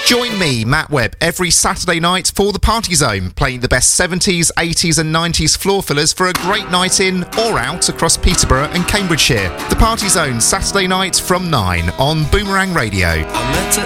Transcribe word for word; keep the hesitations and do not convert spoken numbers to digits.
Join me, Matt Webb, every Saturday night for The Party Zone, playing the best seventies, eighties and nineties floor fillers for a great night in or out across Peterborough and Cambridgeshire. The Party Zone, Saturday night from nine on Boomerang Radio. I met her